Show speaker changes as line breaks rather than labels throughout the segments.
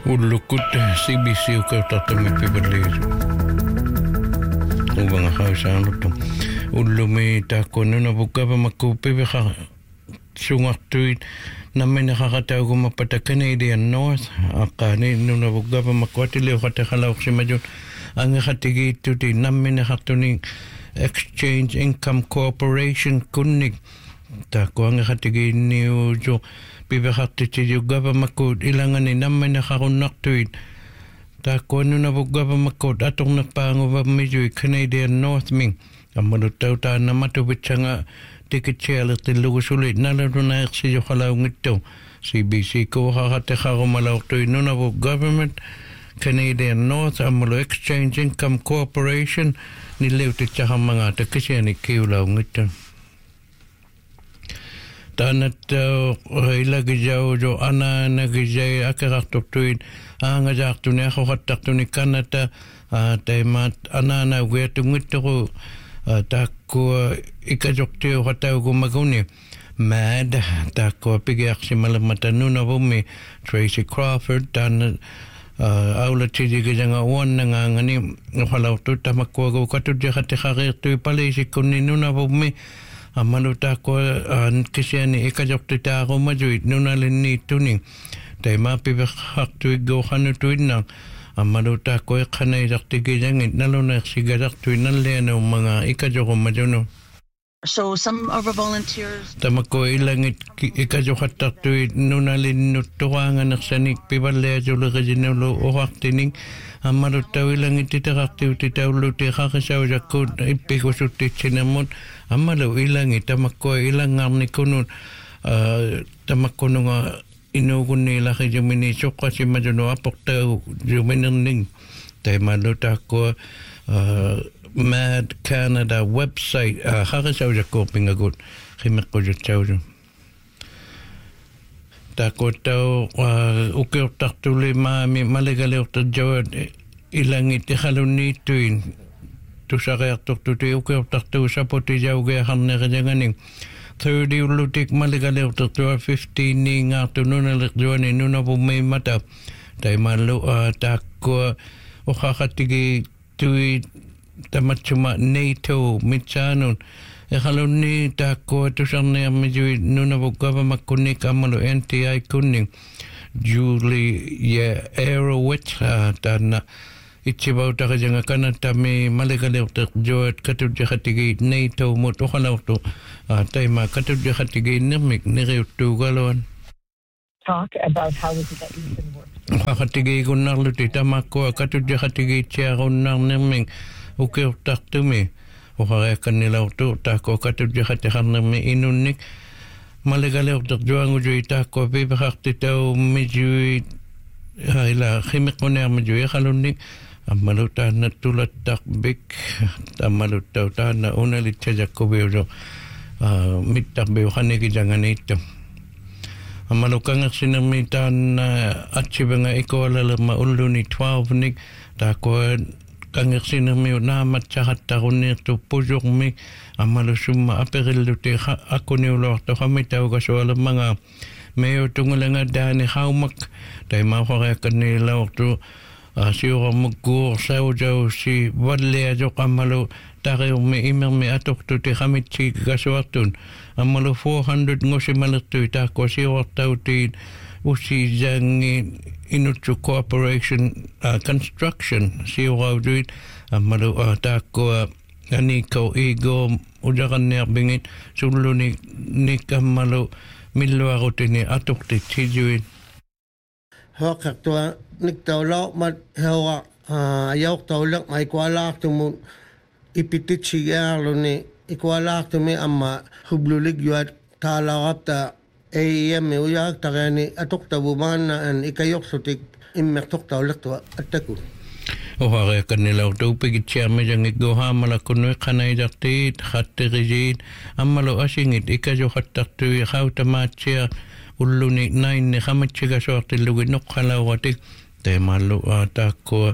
Ullukut CBC ukautatamme piberliisu. Uvanga hausaanuttu. Ullumi taakkonuna vukava makku pibeha sungartuit nammene hakatauguma pata Canadian North aqani nuna vukava makwatile ukatakhalauqsimajun angehatigi nammene hattuni Exchange Income Corporation kunnik taakko angehatigi niuju pibehattiti jugava makut ilangani nammene harunnartuit taakko nuna vukava makut atornerpaanguva mijui Canadian North ming ammaluttautaa namatuvitsanga tikitsealertillugusulit nalarunaaersi joqalaungittu CBC kuuqaqateqarumalaortui nunavu government Canadian North ammalu Exchange Income Corporation nilleutitsahammangaata kisiani kiulaungittu tanat ilagijau jo ananagijai akerartortuit aangajaartuni aquqattartuni Kanata taimat anana ugeatungittoru taakko ikajoktiu qataugumaguni mad taakko pigiarsimalamatanunavummi Tracy Crawford tan aula tidigijanga uannangaangani uqalaurtu tamakkuagu katujjaqatiqaqiirtui palisikkunni nunavummi ammalu taakko kisiani ikajoktitaarumajuit nunalinniittuni taima pibeqartuigguuqanutuinna ammalu taakko iqqanaisartigijangit naluneersigalartui nallianuumanga ikajoqumajunu.
So some of our volunteers
tamakko ilangit ikajoqattartui nunalinnutturaanganersanik pivalliajulerijinulu uqartining ammalu tawilangit titeqartiuti taulluti qaqisausakkuut ippikusuttitsinermut ammalu ilangi tamakko ilangarnikunut tamakkununga inugunni laqijumini suqqasimajunu aportau juminerning taimalu taakko Mad Canada website qaqisausakkuupingagut qimeqqujutsaujun taakko tau ukiortartuli maami maligaliortarjawat ilangit iqalunniittuin tusaqeartortuti ukiortartuu saputijaugeaqarnerijanganing 30 ullutik maligaliortartua 15 niingaartu nunalerjuani nunavummiimmata taimallu taakko uqaqatigi tui tamatsuma NATO mitsaanun iqalunni taakko tusarniarmijui nunavukavamakkunnik ammalu NTI kunning Julie Arrowitz taanna itsivautaqijanga kanatami maligaliortarjuat katujjaqatigi NATO mut uqalaurtu taima katujjaqatigi nirmik niriuttuugaluan
talk about how is it that you've been working.
Qaqatigi gunnarluti tamakko katujjaqatigi tsiarunnarnirming ukiortartumi uqariakkannilautu taakko katujjaqatiqarnirmi inunnik maligaliortarjuangujui taakko pipeqartitau mijui ila qimeqqunearmijui iqalunnik ammalu taanna tulattarbik ammalu taana unalitsajakkuviuso mittarbiuqanigijanganiittu ammalu kangersinermi taanna atsivanga ikoalalerma ulluni 12 nik taakko kangersinermi naamatsaqattarunnirtu pusurmi ammalu summa aperilluti akkuniuloortoqamitaugasoalermanga meutungalanga daani haumak taimauqariakkannilauortu siuramukkuur saujausi valliajoq ammalu tariurmi imermi atortuti qamitsigasuartun ammalu 400 ngusimalertui taakko siuartautiin usijangi inutsu Corporation Construction siurauduit ammalu taakko aniko igo ujaqanniarbingit sulluni nikammalu milluarutini atortit sijuin
hoqaqtua niktauloqmat hewa ayauqtaulaq maikualaartumun ipititsigiarluni ikualaartumi amma hublulik yuat taalaqapta AEM uyaaqtariani atoqtavumaanna an ikayorsutik immertoqtauliqtua attakun
uqariakkannilautu pigitsiarmijangigguhaamalakkunu iqqanaijartiit qatterijiit ammalu asingit ikajoqattartui qautamaatsia ulluni nainni qamatsigasoartillugi noqqalaugatik taimallu taakko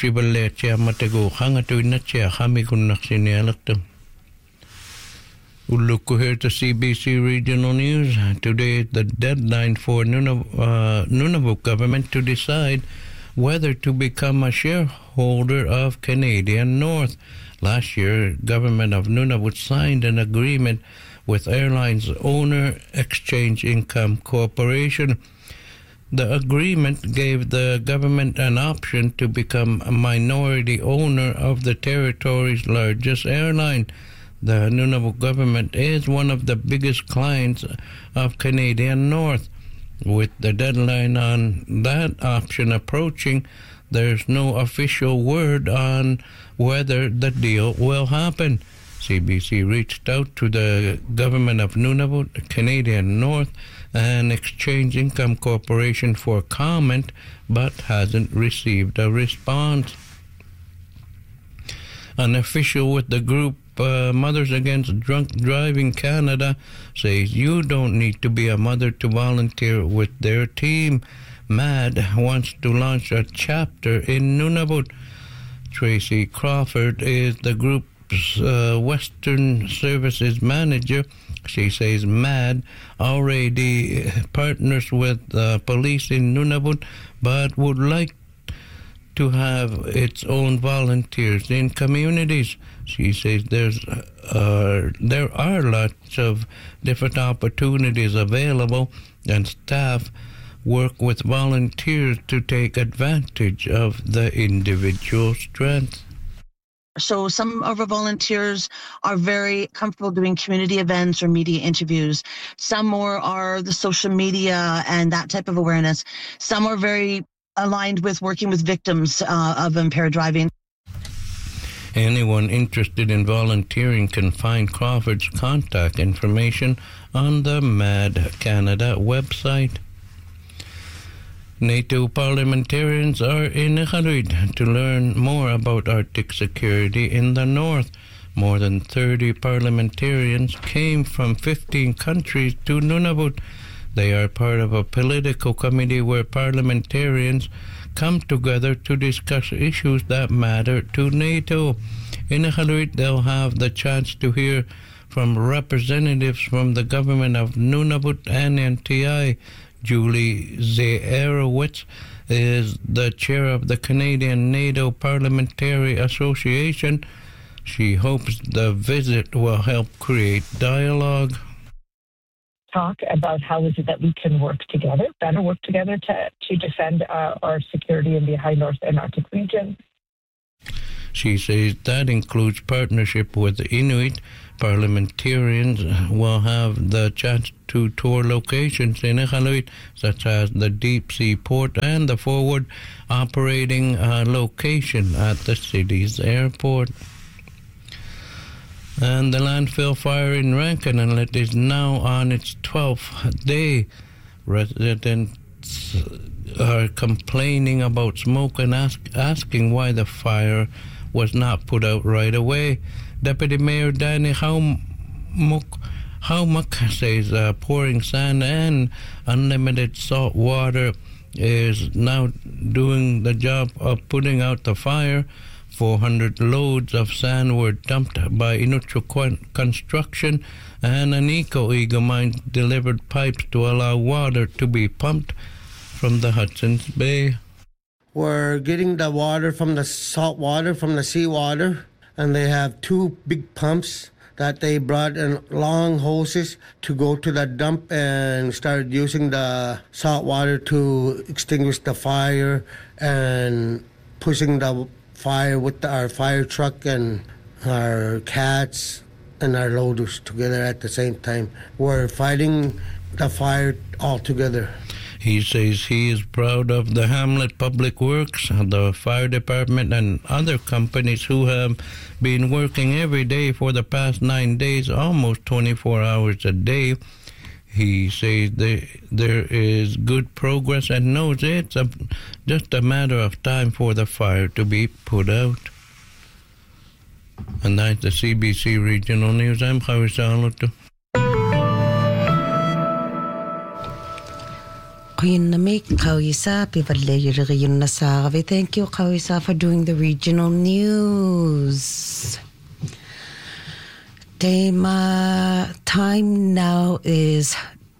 kajusiballeatsiammategu qangatuinnatsia qamikunnarsiниalertu We'll look here to CBC Regional News. Today, the deadline for Nunavut government to decide whether to become a shareholder of Canadian North. Last year, government of Nunavut signed an agreement with airlines owner Exchange Income Corporation. The agreement gave the government an option to become a minority owner of the territory's largest airline. The Nunavut government is one of the biggest clients of Canadian North. With the deadline on that option approaching, there's no official word on whether the deal will happen. CBC reached out to the government of Nunavut, Canadian North, and Exchange Income Corporation for comment, but hasn't received a response. An official with the group Mothers Against Drunk Driving Canada says you don't need to be a mother to volunteer with their team. MAD wants to launch a chapter in Nunavut. Tracy Crawford is the group's Western Services Manager. She says MAD already partners with police in Nunavut, but would like to have its own volunteers in communities. She says there are lots of different opportunities available, and staff work with volunteers to take advantage of the individual strengths.
So some of our volunteers are very comfortable doing community events or media interviews. Some more are the social media and that type of awareness. Some are very aligned with working with victims of impaired driving.
Anyone interested in volunteering can find Crawford's contact information on the MAD Canada website. NATO parliamentarians are in Iqaluit to learn more about Arctic security in the north. More than 30 parliamentarians came from 15 countries to Nunavut. They are part of a political committee where parliamentarians come together to discuss issues that matter to NATO. In Iqaluit, they'll have the chance to hear from representatives from the government of Nunavut and NTI. Julie Zaerowitz is the chair of the Canadian NATO Parliamentary Association. She hopes the visit will help create dialogue.
Talk about how is it that we can better work together to defend our security in the high north and Arctic region.
She says that includes partnership with the Inuit. Parliamentarians will have the chance to tour locations in Iqaluit, such as the deep sea port and the forward operating location at the city's airport. And the landfill fire in Rankin Inlet is now on its 12th day. Residents are complaining about smoke and asking why the fire was not put out right away. Deputy Mayor Danny Haumuk says pouring sand and unlimited salt water is now doing the job of putting out the fire. 400 loads of sand were dumped by Inuit Construction, and an Eagle Mine delivered pipes to allow water to be pumped from the Hudson's Bay.
We're getting the water from the salt water, from the seawater, and they have two big pumps that they brought in long hoses to go to the dump and start using the salt water to extinguish the fire and pushing the fire with our fire truck and our cats and our loaders together at the same time. We're fighting the fire all together.
He says he is proud of the Hamlet Public Works, the fire department, and other companies who have been working every day for the past 9 days, almost 24 hours a day. He says there is good progress and knows it's just a matter of time for the fire to be put out. And that's the CBC Regional News. I'm Kawisa Aluto.
Thank you, Kawisa, for doing the regional news. Time now is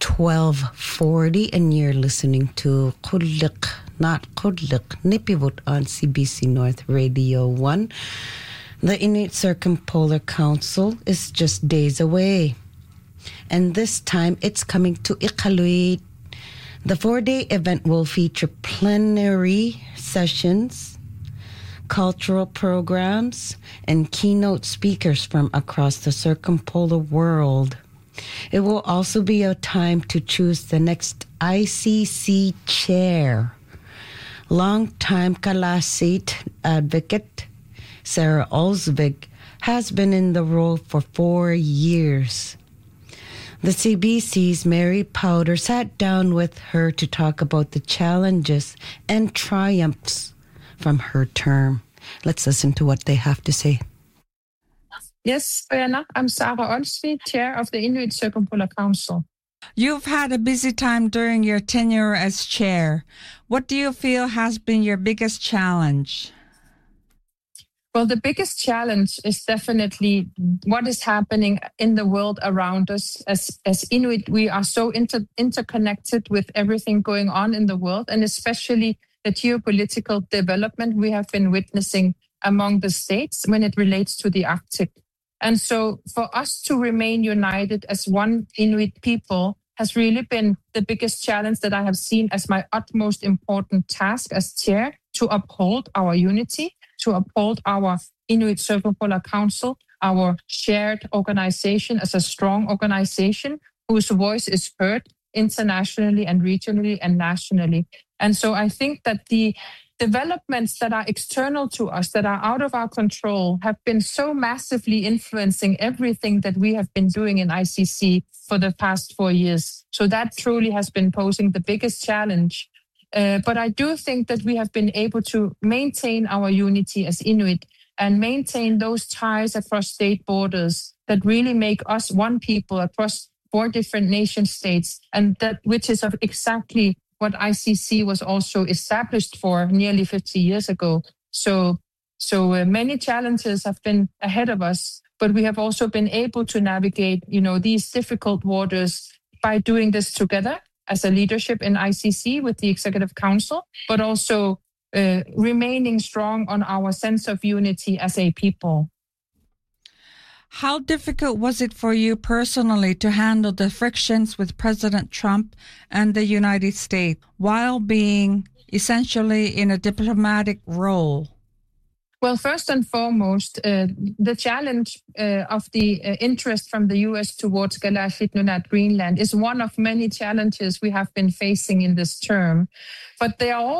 12:40 and you're listening to Kullik, not Kullik, Nipivut on CBC North Radio 1. The Inuit Circumpolar Council is just days away. And this time it's coming to Iqaluit. The 4-day event will feature plenary sessions, cultural programs, and keynote speakers from across the circumpolar world. It will also be a time to choose the next ICC chair. Longtime Kalassit advocate Sarah Olsvig has been in the role for 4 years. The CBC's Mary Powder sat down with her to talk about the challenges and triumphs from her term. Let's listen to what they have to say.
Yes, Brianna, I'm Sarah Olsvig, Chair of the Inuit Circumpolar Council.
You've had a busy time during your tenure as chair. What do you feel has been your biggest challenge?
Well, the biggest challenge is definitely what is happening in the world around us. As Inuit, we are so interconnected with everything going on in the world, and especially the geopolitical development we have been witnessing among the states when it relates to the Arctic. And so for us to remain united as one Inuit people has really been the biggest challenge that I have seen as my utmost important task as chair, to uphold our unity, to uphold our Inuit Circumpolar Council, our shared organization as a strong organization whose voice is heard internationally and regionally and nationally. And so I think that the developments that are external to us, that are out of our control, have been so massively influencing everything that we have been doing in ICC for the past 4 years. So that truly has been posing the biggest challenge. But I do think that we have been able to maintain our unity as Inuit and maintain those ties across state borders that really make us one people across 4 different nation states, and that which is of exactly what ICC was also established for nearly 50 years ago. So many challenges have been ahead of us, but we have also been able to navigate, these difficult waters by doing this together as a leadership in ICC with the Executive Council, but also remaining strong on our sense of unity as a people.
How difficult was it for you personally to handle the frictions with President Trump and the United States while being essentially in a diplomatic role?
Well, first and foremost, the challenge of the interest from the U.S. towards Kalaallit Nunaat Greenland is one of many challenges we have been facing in this term. But they are all